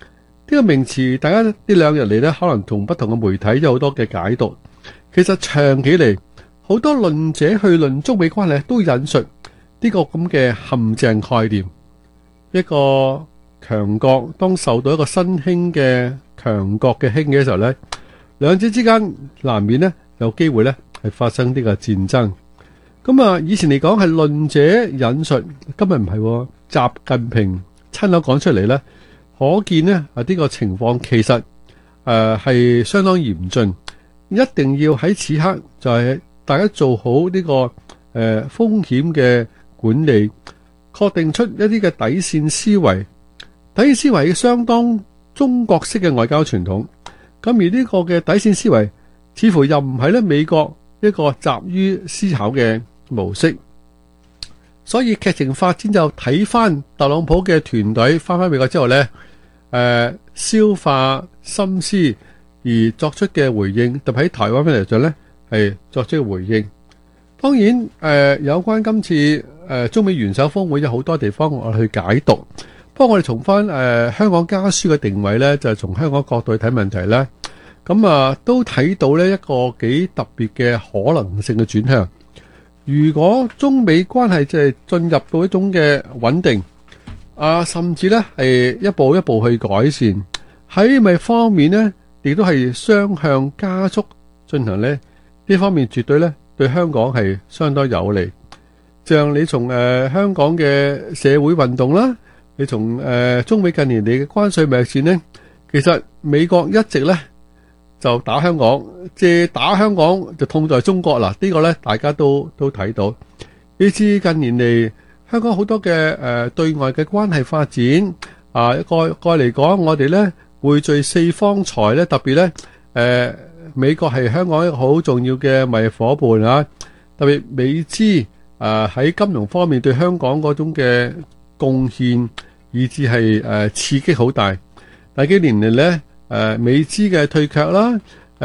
N: 個名詞，大家呢兩日嚟呢，可能同不同嘅媒體有好多嘅解讀。其實長期嚟，好多論者去論中美關係都引述呢個咁嘅陷阱概念。一個強國當受到一個新興嘅強國嘅興起嘅時候呢，兩者之間難免呢有機會呢係發生呢個戰爭。咁啊，以前嚟講係論者引述，今日唔係，習近平親口講出嚟呢，可見呢呢個情況其實係相當嚴峻，一定要喺此刻就係大家做好呢個風險嘅管理，確定出一啲嘅底線思維。底線思維相當中國式嘅外交傳統，咁而呢個嘅底線思維似乎又唔係咧美國一個習於思考嘅模式。所以劇情發展就睇翻特朗普嘅團隊翻美國之後呢，消化心思而作出嘅回應，特別喺台灣方面嚟講呢，係作出嘅回應。當然有關今次中美元首峰會有好多地方我去解讀，不過我哋從翻香港家書嘅定位呢，就係從香港角度去睇問題呢，咁都睇到呢一個幾特別嘅可能性嘅轉向。如果中美關係即係進入到一種嘅穩定，甚至呢係一步一步去改善，喺咪方面呢，亦都係雙向加速進行呢方面絕對呢對香港係相當有利。像你從香港嘅社會運動啦，你從中美近年嚟嘅關稅貿易戰呢，其實美國一直呢就打香港，借打香港就痛在中國啦。呢個呢大家都睇到。以至近年嚟香港好多嘅對外嘅關係發展過嚟講，我哋呢匯聚四方財呢，特別呢美國係香港一個好重要嘅貿易夥伴啊，特別美資喺金融方面對香港嗰種嘅貢獻，以至係刺激好大。但幾年嚟呢，美資嘅退卻啦，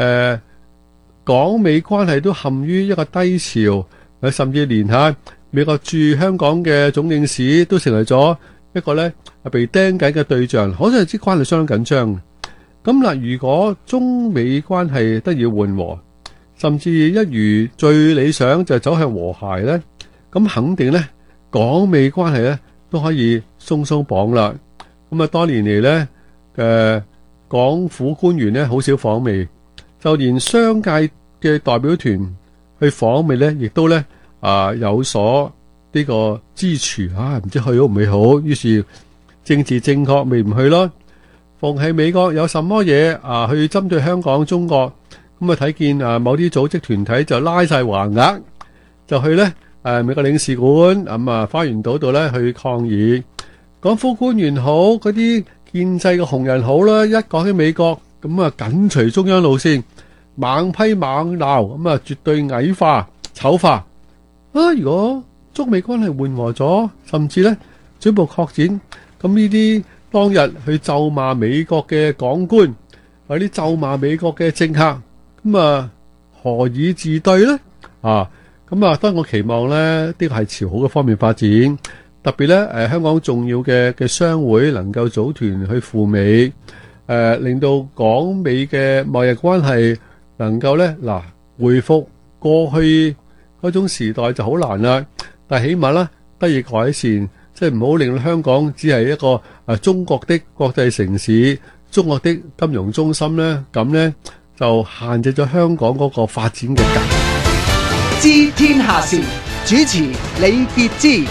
N: 港美關係都陷於一個低潮，甚至連美國駐香港嘅總領事都成為咗一個呢被釘緊嘅對象，可想而知關係相當緊張。咁嗱，如果中美關係得以緩和，甚至一如最理想就走向和諧呢，咁肯定呢港美關係呢都可以鬆鬆綁啦。咁多年嚟呢，港府官員呢好少訪美，就連商界嘅代表團去訪美呢，亦都呢有所呢個支持唔知去好唔去好，於是政治正確咪唔去咯。逢係美國有什麼嘢去針對香港、中國，咁睇見某啲組織團體就拉晒橫額，就去呢美國領事館花園島度呢去抗議。港府官員好，嗰啲建制嘅紅人好啦，一講起美國咁緊隨中央路線，猛批猛鬧，咁絕對矮化醜化。如果中美關係緩和咗，甚至呢進一步擴展，咁呢啲當日去咒罵美國嘅港官，或者咒罵美國嘅政客，咁何以自對呢？當然我期望呢，呢個係朝好嘅方面發展，特別呢香港重要嘅商會能夠組團去赴美，令到港美嘅貿易關係能夠呢恢復過去嗰種時代就好難啦，但係起碼呢得以改善。即係唔好令到香港只係一個中國的國際城市、中國的金融中心呢，咁呢就限制咗香港嗰個發展嘅格局。
M: 知天下事，主持李傑之。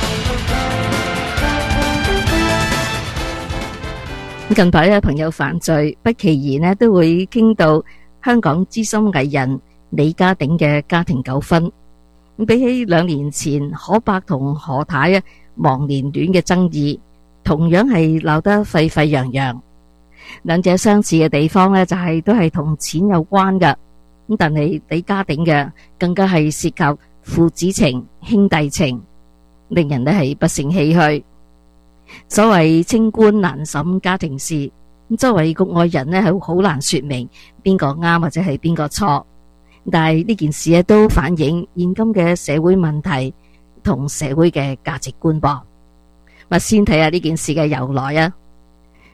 O: 近排朋友犯罪，不其然都會傾到香港資深藝人李家鼎嘅家庭糾紛。比起2年前可伯同何太忘年戀嘅爭議，同樣係鬧得沸沸揚揚。兩者相似嘅地方就係都係同錢有關嘅，咁但係李家鼎嘅更加係涉及父子情、兄弟情，令人都係不勝唏噓。所謂清官難審家庭事，咁作為局外人係好難說明邊個啱或者係邊個錯。但係呢件事都反映現今嘅社會問題同社會嘅價值觀噃。先睇下呢件事嘅由來啊。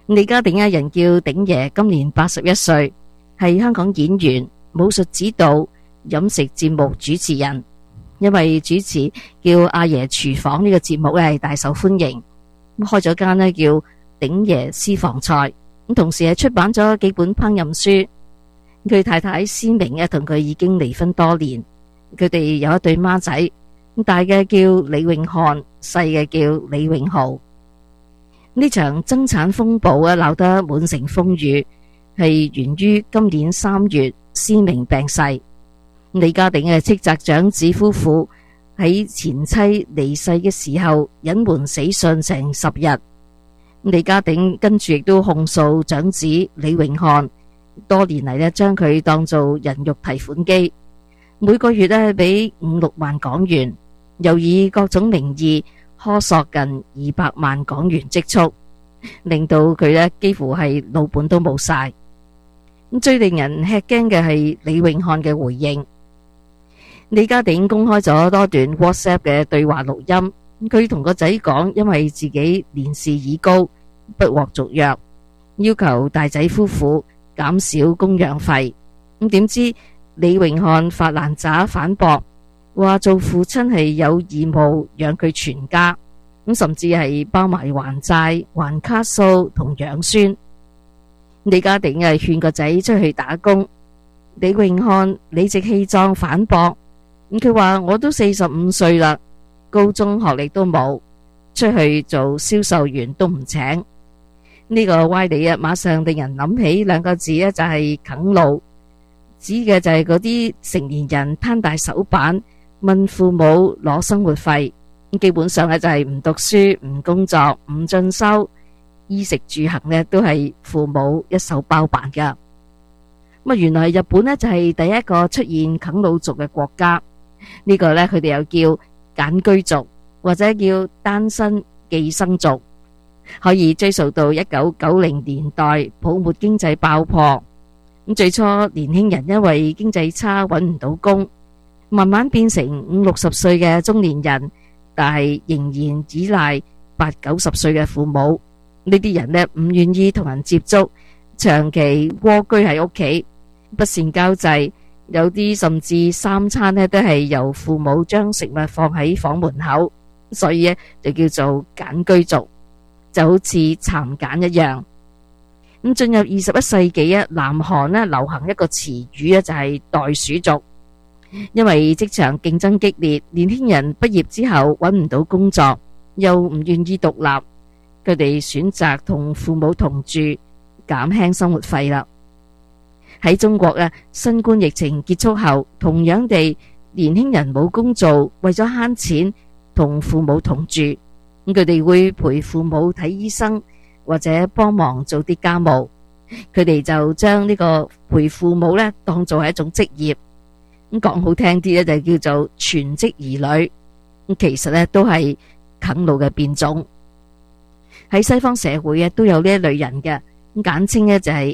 O: 李家鼎嘅人叫鼎爺，今年81歲，係香港演員、武術指導、飲食節目主持人。因為主持叫阿爺廚房呢個節目係大受歡迎，開咗間叫鼎爺私房菜，同時係出版咗幾本烹飪書。佢太太施明同佢已經離婚多年，佢哋有一對孖仔，大嘅叫李永漢，細嘅叫李永浩。呢場爭產風暴鬧得滿城風雨，係源於今年3月施明病逝。李家鼎嘅斥責長子夫婦喺前妻離世嘅時候隱瞞死訊成10日。李家鼎跟住亦都控訴長子李永漢多年嚟將佢當做人肉提款機，每個月俾5-6萬港元，又以各種名義苛索近200萬港元積蓄，令到佢幾乎係老本都冇晒。最令人吃驚嘅係李永漢嘅回應。李家鼎公開咗多段 WhatsApp 嘅對話錄音，佢同個仔講，因為自己年事已高，不獲續約，要求大仔夫婦減少供養費。點知李永漢發爛渣反駁，話做父親係有義務養佢全家，甚至係包埋還債、還卡數同養孫。李家鼎係勸個仔出去打工，李永漢理直氣壯反駁。佢話我都45歲啦，高中學歷都冇，出去做銷售員都唔請。呢個歪理馬上令人諗起2個字就係啃老，指嘅就係嗰啲成年人攤大手板問父母攞生活費，基本上就係唔讀書、唔工作、唔進修，衣食住行都係父母一手包辦噶。原來日本就係第一個出現啃老族嘅國家。呢個佢哋又叫簡居族，或者叫單身寄生族，可以追溯到1990年代泡沫經濟爆破。最初年輕人因為經濟差揾唔到工，慢慢變成50-60歲嘅中年人，但係仍然依賴80-90歲嘅父母。呢啲人唔願意同人接觸，長期蝸居喺屋企，不善交際。有啲甚至3餐都係由父母將食物放喺房門口，所以就叫做簡居族，就好似蠶繭一樣。咁進入21世紀南韓流行一個詞語就係袋鼠族，因為職場競爭激烈，年輕人畢業之後揾唔到工作，又唔願意獨立，佢哋選擇同父母同住，減輕生活費啦。喺中國新冠疫情結束後，同樣地，年輕人冇工做，為咗慳錢，同父母同住，佢哋會陪父母睇醫生，或者幫忙做啲家務。佢哋就將呢個陪父母當做係一種職業，咁講好聽啲就叫做全職兒女，其實都係啃老嘅變種。喺西方社會都有呢一類人嘅，簡稱就係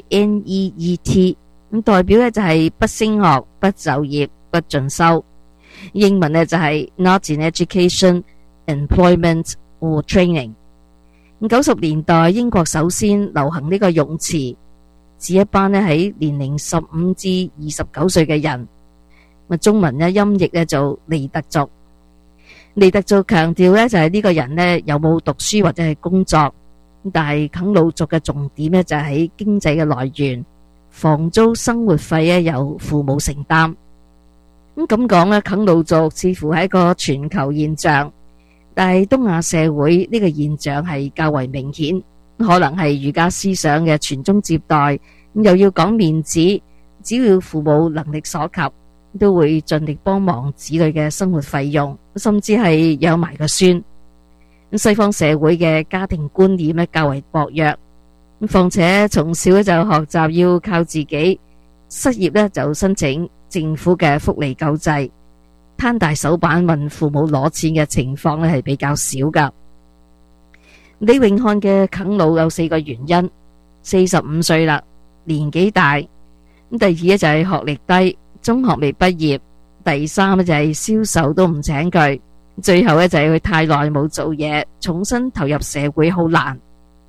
O: NEET。咁代表就係不升學、不就業、不進修。英文就係 Not in Education, Employment or Training。90年代英國首先流行呢個用詞，指一班喺年齡15至29歲嘅人。中文音譯做尼特族。尼特族強調就係呢個人有冇讀書或者係工作，但係啃老族嘅重點就係喺經濟嘅來源。房租、生活費由父母承擔。咁講啃老族似乎係一個全球現象，但係東亞社會呢個現象係較為明顯，可能係儒家思想嘅傳宗接代，又要講面子，只要父母能力所及，都會盡力幫忙子女嘅生活費用，甚至係養埋個孫。西方社會嘅家庭觀念較為薄弱。況且從小就學習要靠自己，失業就申請政府嘅福利救濟，攤大手板問父母攞錢嘅情況係比較少噶。李永漢嘅啃老有4個原因：45歲啦，年紀大；第二就係學歷低，中學未畢業；第3就係銷售都唔請佢；最後就係佢太耐冇做嘢，重新投入社會好難。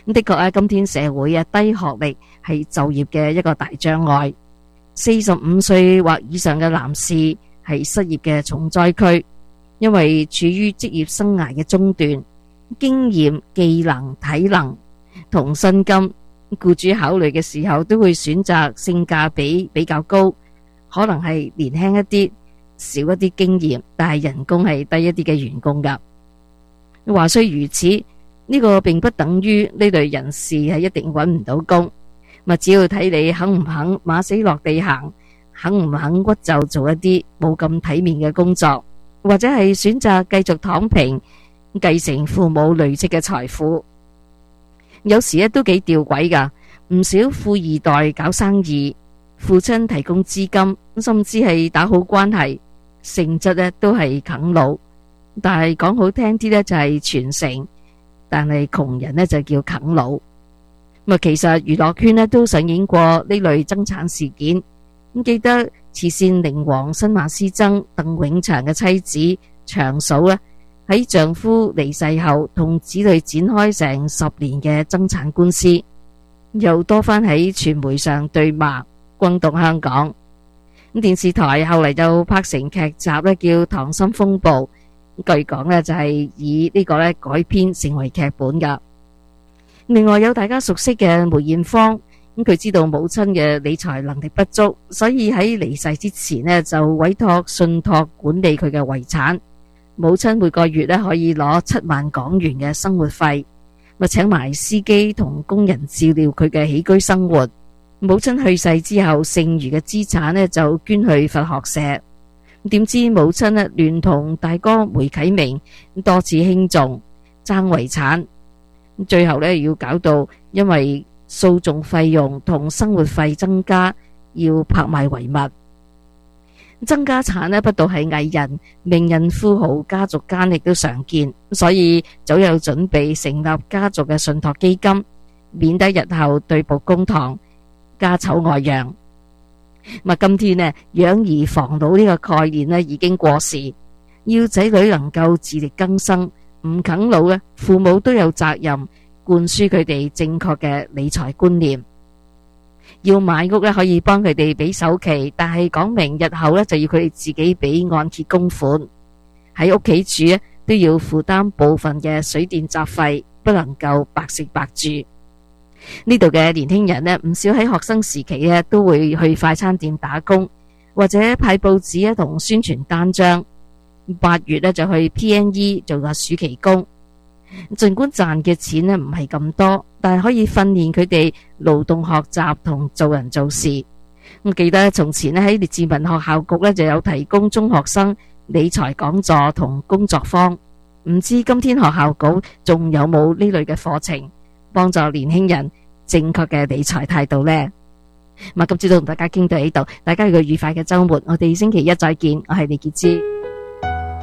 O: 的確啊，今天社會啊，低學歷係就業嘅一個大障礙。45歲或以上嘅男士係失業嘅重災區，因為處於職業生涯嘅中段，經驗、技能、體能同薪金，僱主考慮嘅時候都會選擇性價比比較高，可能係年輕一啲、少一啲經驗，但係人工係低一啲嘅員工㗎。話雖如此，呢個並不等於呢類人士係一定揾唔到工，只要睇你肯唔肯馬死落地行，肯唔肯屈就做一啲冇咁體面嘅工作，或者係選擇繼續躺平，繼承父母累積嘅財富。有時都幾吊詭㗎，唔少富二代搞生意，父親提供資金，甚至係打好關係，性質都係啃老。但係講好聽啲就係傳承，但係窮人就叫啃老。其實娛樂圈都上演過呢類爭產事件。記得慈善靈王新馬師曾鄧永祥嘅妻子長嫂喺丈夫離世後，同子女展開成10年嘅爭產官司，又多番喺傳媒上對罵，轟動香港。電視台後嚟就拍成劇集叫《溏心風暴》。據講就係以呢個改編成為劇本噶。另外有大家熟悉嘅梅艷芳，佢知道母親嘅理財能力不足，所以喺離世之前就委託信託管理佢嘅遺產。母親每個月可以攞7萬港元嘅生活費，請埋司機同工人照料佢嘅起居生活。母親去世之後，剩餘嘅資產就捐去佛學社。點知母親聯同大哥梅啟明多次輕重爭遺產，最後要搞到因為訴訟費用同生活費增加，要拍賣遺物。爭家產不獨係藝人、名人富豪家族間亦都常見，所以早有準備成立家族嘅信託基金，免得日後對簿公堂、家醜外揚。今天養兒防老呢個概念已經過時，要仔女能夠自力更生，唔啃老父母都有責任灌輸佢哋正確嘅理財觀念。要買屋可以幫佢哋俾首期，但係講明日後就要佢哋自己俾按揭供款。喺屋企住都要負擔部分嘅水電雜費，不能夠白食白住。呢度嘅年輕人唔少喺學生時期都會去快餐店打工，或者派報紙同宣傳單張。8月就去 PNE 做個暑期工。盡管賺嘅錢唔係咁多，但係可以訓練佢哋勞動學習同做人做事。我記得從前喺列治文學校局就有提供中學生理財講座同工作坊。唔知今天學校局仲有冇呢類嘅課程，幫助年輕人正確嘅理財態度呢？今朝都同大家傾到呢度，大家有個愉快嘅周末，我哋星期一再見，我係李潔芝。